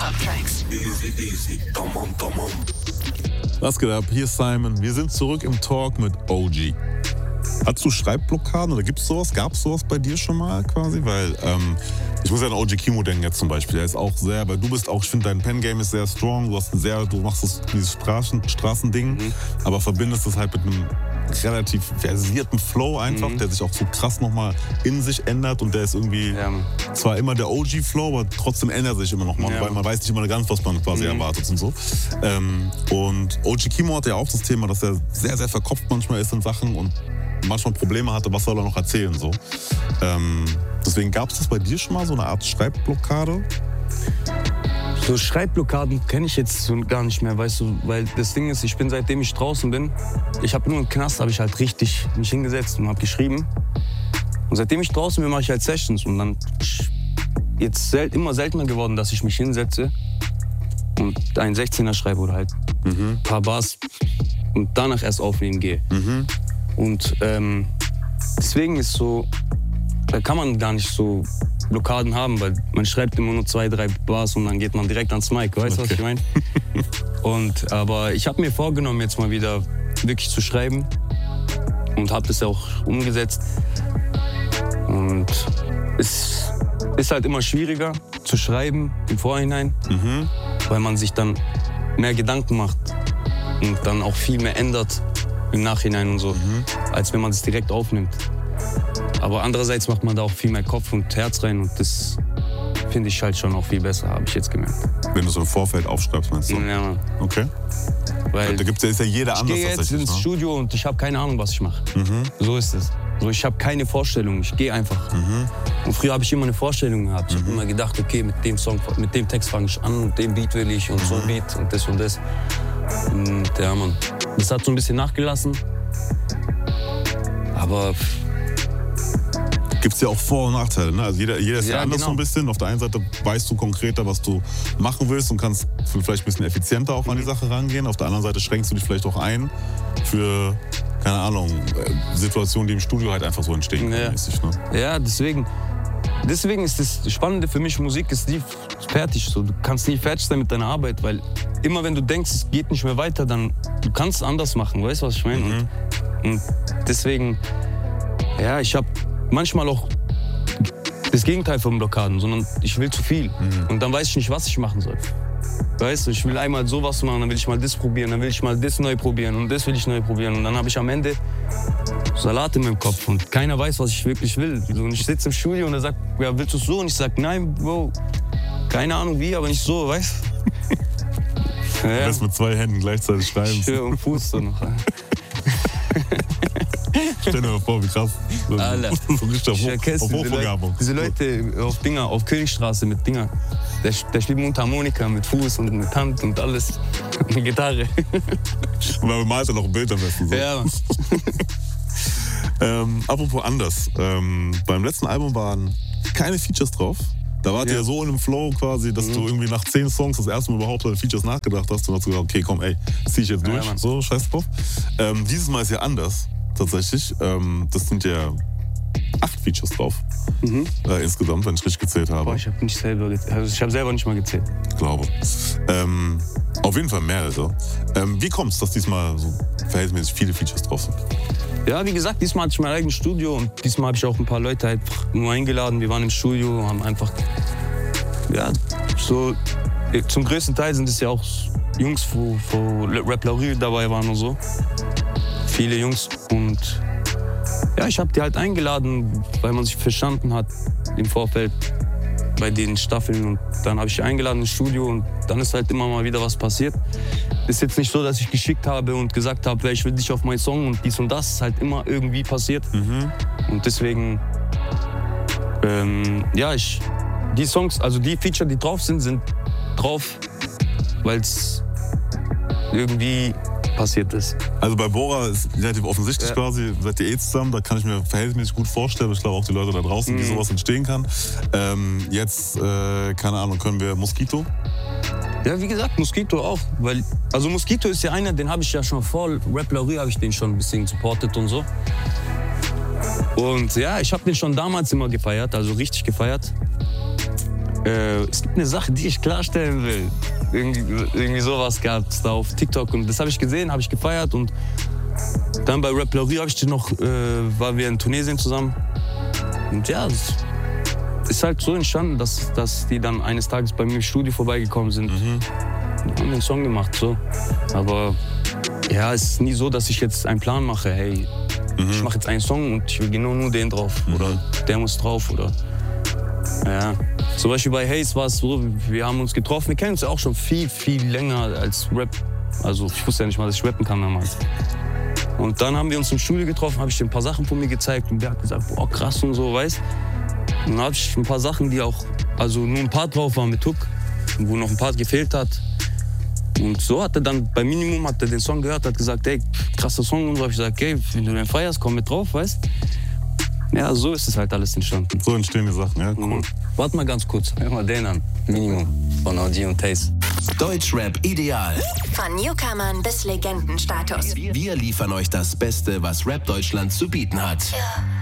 Easy. Come on. Was geht ab? Hier ist Simon. Wir sind zurück im Talk mit OG. Hattest du Schreibblockaden oder gibt's sowas? Gab es sowas bei dir schon mal quasi? Weil ich muss ja an OG Kimo denken jetzt zum Beispiel. Der ist auch sehr, weil du bist auch, ich finde dein Pen-Game ist sehr strong. Du machst dieses Straßending, aber verbindest es halt mit einem relativ versierten Flow einfach, der sich auch so krass nochmal in sich ändert und der ist irgendwie zwar immer der OG-Flow, aber trotzdem ändert sich immer nochmal, weil man weiß nicht immer ganz, was man quasi erwartet und so. Und OG Kimo hatte ja auch das Thema, dass er sehr, sehr verkopft manchmal ist in Sachen und manchmal Probleme hatte, was soll er noch erzählen, so. Deswegen gab es das bei dir schon mal, so eine Art Schreibblockade? So Schreibblockaden kenne ich jetzt so gar nicht mehr, weißt du, weil das Ding ist, ich bin seitdem ich draußen bin, ich habe nur im Knast, habe ich halt richtig mich hingesetzt und habe geschrieben. Und seitdem ich draußen bin, mache ich halt Sessions und dann jetzt immer seltener geworden, dass ich mich hinsetze und einen 16er schreibe oder halt ein paar Bars und danach erst aufnehmen gehe. Und deswegen ist so, da kann man gar nicht so Blockaden haben, weil man schreibt immer nur 2, 3 Bars und dann geht man direkt ans Mic, weißt du, was ich meine? Aber ich habe mir vorgenommen, jetzt mal wieder wirklich zu schreiben und habe das auch umgesetzt. Und es ist halt immer schwieriger zu schreiben im Vorhinein, weil man sich dann mehr Gedanken macht und dann auch viel mehr ändert im Nachhinein und so, als wenn man es direkt aufnimmt. Aber andererseits macht man da auch viel mehr Kopf und Herz rein und das finde ich halt schon auch viel besser, habe ich jetzt gemerkt. Wenn du so im Vorfeld aufschreibst, meinst du? Ja. Okay. Weil da ist ja jeder anders. Ich gehe jetzt ins Studio und ich habe keine Ahnung, was ich mache. So ist es. So, ich habe keine Vorstellung, ich gehe einfach. Und früher habe ich immer eine Vorstellung gehabt. Ich habe immer gedacht, okay, mit dem Song, mit dem Text fange ich an und den Beat will ich und so ein Beat und das und das. Und ja, Mann, das hat so ein bisschen nachgelassen. Aber gibt es ja auch Vor- und Nachteile, ne? Also jeder ist ja anders so ein genau. bisschen. Auf der einen Seite weißt du konkreter, was du machen willst und kannst vielleicht ein bisschen effizienter auch an die Sache rangehen. Auf der anderen Seite schränkst du dich vielleicht auch ein für, keine Ahnung, Situationen, die im Studio halt einfach so entstehen. Ja, mäßig, ne? Ja, deswegen ist das Spannende für mich, Musik ist nie fertig. So. Du kannst nie fertig sein mit deiner Arbeit, weil immer wenn du denkst, es geht nicht mehr weiter, dann du kannst es anders machen, weißt du, was ich meine? Und deswegen, ja, ich habe manchmal auch das Gegenteil von Blockaden, sondern ich will zu viel. Und dann weiß ich nicht, was ich machen soll. Weißt du, ich will einmal sowas machen, dann will ich mal das probieren, dann will ich mal das neu probieren und das will ich neu probieren. Und dann habe ich am Ende Salat in meinem Kopf und keiner weiß, was ich wirklich will. Und ich sitze im Studio und er sagt, ja, willst du es so? Und ich sage, nein, Bro, keine Ahnung wie, aber nicht so, weißt du? Du wirst mit 2 Händen gleichzeitig schreiben. Schön und Fuß so noch. Stell dir mal vor, wie krass. Alter, so richtig auf Hochbegabung. Diese Leute auf Königstraße mit Dinger. Der spielt Mundharmonika mit Fuß und mit Hand und alles. Eine Gitarre. Und man malt dann noch ein Bild am besten. So. Ja. Apropos anders. Beim letzten Album waren keine Features drauf. Da wart ihr ja so in einem Flow quasi, dass du irgendwie nach 10 Songs das erste Mal überhaupt an Features nachgedacht hast und hast gesagt, okay, komm, ey, zieh ich jetzt durch. Ja, so, scheiß drauf. Dieses Mal ist ja anders, tatsächlich. Das sind ja 8 Features drauf. Insgesamt, wenn ich richtig gezählt habe. Boah, ich habe selber nicht mal gezählt. Ich glaube. Auf jeden Fall mehr, also. Wie kommt es, dass diesmal so verhältnismäßig viele Features drauf sind? Ja, wie gesagt, diesmal hatte ich mein eigenes Studio und diesmal habe ich auch ein paar Leute einfach nur eingeladen. Wir waren im Studio, haben einfach, ja, so, zum größten Teil sind es ja auch Jungs, wo Rap Laurie dabei waren und so. Viele Jungs und ja, ich habe die halt eingeladen, weil man sich verstanden hat im Vorfeld bei den Staffeln und dann habe ich die eingeladen ins Studio und dann ist halt immer mal wieder was passiert. Ist jetzt nicht so, dass ich geschickt habe und gesagt habe, ich will dich auf meinen Song und dies und das. Ist halt immer irgendwie passiert. Und deswegen, ja, die Songs, also die Feature, die drauf sind drauf, weil es irgendwie passiert ist. Also bei Bora ist relativ offensichtlich quasi, seid ihr zusammen, da kann ich mir verhältnismäßig gut vorstellen, ich glaube auch die Leute da draußen, wie sowas entstehen kann. Jetzt, keine Ahnung, können wir Mosquito? Ja, wie gesagt, Mosquito auch, weil, also Mosquito ist ja einer, den habe ich ja schon vor Rap Laurie habe ich den schon ein bisschen supportet und so. Und ja, ich habe den schon damals immer gefeiert, also richtig gefeiert. Es gibt eine Sache, die ich klarstellen will. Irgendwie sowas gab es da auf TikTok und das habe ich gesehen, habe ich gefeiert und dann bei Rap La Rue habe ich den noch, waren wir in Tunesien zusammen und ja, es ist halt so entstanden, dass die dann eines Tages bei mir im Studio vorbeigekommen sind und haben den Song gemacht, so. Aber ja, es ist nie so, dass ich jetzt einen Plan mache, hey, ich mache jetzt einen Song und ich will genau nur den drauf oder der muss drauf oder ja. Zum Beispiel bei Haze war es so, wir haben uns getroffen, wir kennen uns ja auch schon viel, viel länger als Rap. Also ich wusste ja nicht mal, dass ich rappen kann damals. Und dann haben wir uns im Studio getroffen, habe ich dir ein paar Sachen von mir gezeigt und der hat gesagt, boah krass und so, weißt. Und dann habe ich ein paar Sachen, die auch, also nur ein Part drauf waren mit Hook, wo noch ein Part gefehlt hat. Und so hat er dann, bei Minimum hat er den Song gehört, hat gesagt, ey, krasser Song und so. Hab ich gesagt, ey, wenn du den feierst, komm mit drauf, weißt. Ja, so ist es halt alles entstanden. So entstehen die Sachen, ja, cool. Warte mal ganz kurz, hör mal den an. Minimum von OG und Taze. Deutschrap ideal. Von Newcomern bis Legendenstatus. Wir liefern euch das Beste, was Rap Deutschland zu bieten hat.